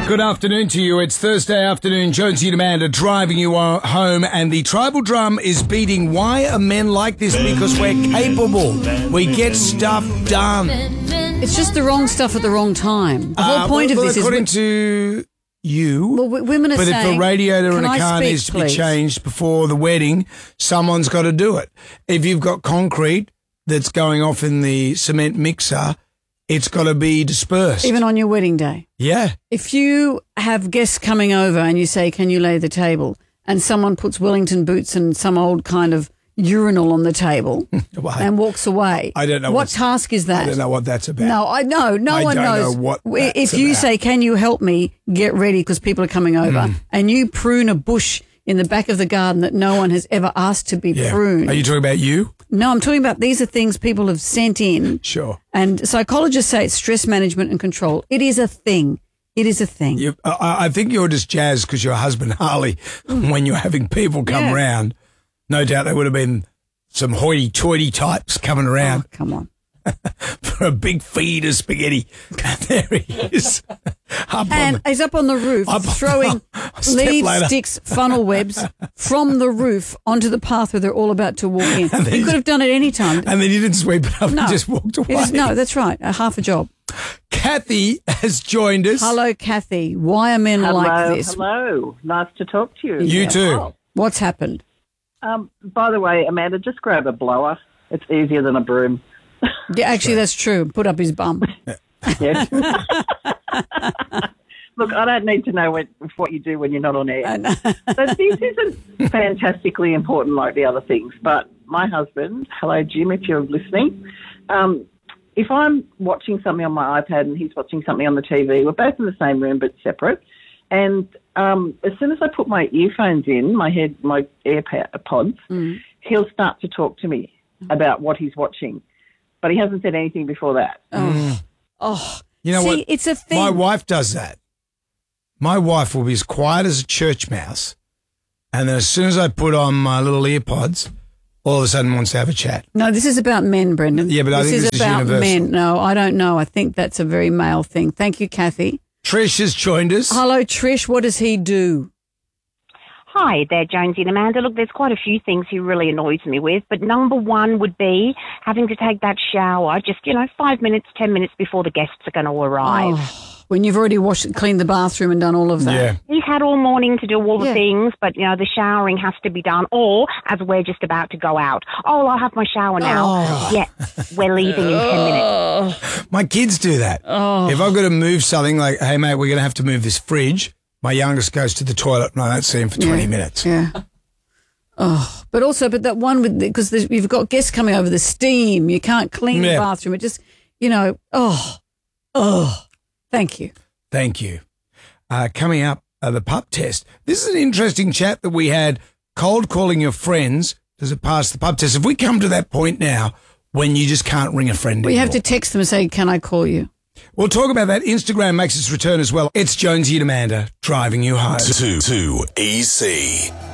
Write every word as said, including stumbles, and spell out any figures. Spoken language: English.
Good afternoon to you. It's Thursday afternoon. Jonesy and Amanda driving you home, and the tribal drum is beating. Why are men like this? Because we're capable. We get stuff done. It's just the wrong stuff at the wrong time. The whole Uh, point well, of this is... according to you, Well, w- women are but if saying, the radiator "Can in a I car speak, needs to be please?" changed before the wedding, someone's got to do it. If you've got concrete that's going off in the cement mixer, it's got to be dispersed. Even on your wedding day. Yeah. If you have guests coming over and you say, can you lay the table? And someone puts Wellington boots and some old kind of urinal on the table Well, and walks away. I don't know What what's- task is that? I don't know what that's about. No, I know. No I one don't knows. know what If that's you about. say, can you help me get ready because people are coming over, Mm. and you prune a bush in the back of the garden that no one has ever asked to be Yeah. pruned. Are you talking about you? No, I'm talking about these are things people have sent in. Sure. And psychologists say it's stress management and control. It is a thing. It is a thing. You, I, I think you're just jazzed because your husband Harley, when you're having people come Yeah. round, no doubt there would have been some hoity-toity types coming around Oh, come on. for a big feed of spaghetti. And there he is. Up And on the, he's up on the roof Up on- throwing a step lead later. sticks, funnel webs from the roof onto the path where they're all about to walk in. And then He he- could have done it any time. and then you didn't sweep it up No. and just walked away. It is- no, that's right. A half a job. Kathy has joined us. Hello, Kathy. Why are men Hello, like this? hello. Nice to talk to you. You too. Oh. What's happened? Um, by the way, Amanda, just grab a blower. It's easier than a broom. Yeah, actually, that's true. Put up his bum. Yes. Look, I don't need to know what, what you do when you're not on air. And- So this isn't fantastically important like the other things, but my husband, hello, Jim, if you're listening, um, if I'm watching something on my iPad and he's watching something on the T V, we're both in the same room but separate, and um, as soon as I put my earphones in, my head, my AirPods, Mm. he'll start to talk to me about what he's watching, but he hasn't said anything before that. oh, oh. You know See, what? it's a thing. My wife does that. My wife will be as quiet as a church mouse, and then as soon as I put on my little earpods, all of a sudden wants to have a chat. No, this is about men, Brendan. Yeah, but I this think is this is about universal. men. No, I don't know. I think that's a very male thing. Thank you, Kathy. Trish has joined us. Hello, Trish. What does he do? Hi there, Jonesy and Amanda. Look, there's quite a few things he really annoys me with, but number one would be having to take that shower just, you know, five minutes, ten minutes before the guests are going to arrive. Oh, when you've already washed, cleaned the bathroom and done all of that. Yeah. He's had all morning to do all the Yeah. things, but, you know, the showering has to be done, or as we're just about to go out, oh, I'll have my shower now. Oh. Yeah, we're leaving in ten minutes. My kids do that. Oh. If I've got to move something, like, hey, mate, we're going to have to move this fridge, my youngest goes to the toilet and I don't see him for twenty Yeah. minutes. Yeah. Oh, but also, but that one with because you've got guests coming over, the steam, you can't clean Yeah. the bathroom. It just, you know, oh, oh. Thank you. Thank you. Uh, coming up, uh, the pub test. This is an interesting chat that we had. Cold calling your friends. Does it pass the pub test? If we come to that point now when you just can't ring a friend We anymore. have to text them and say, "Can I call you?" We'll talk about that. Instagram makes its return as well. It's Jonesy and Amanda driving you home. Too, too easy.